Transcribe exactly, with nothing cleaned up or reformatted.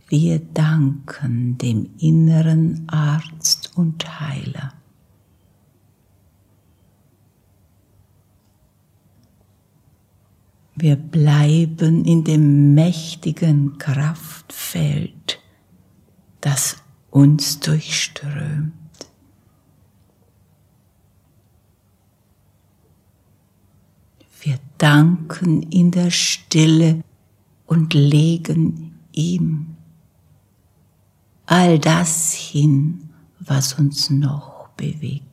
Wir danken dem inneren Arzt und Heiler. Wir bleiben in dem mächtigen Kraftfeld, das uns durchströmt. Wir danken in der Stille und legen ihm all das hin, was uns noch bewegt.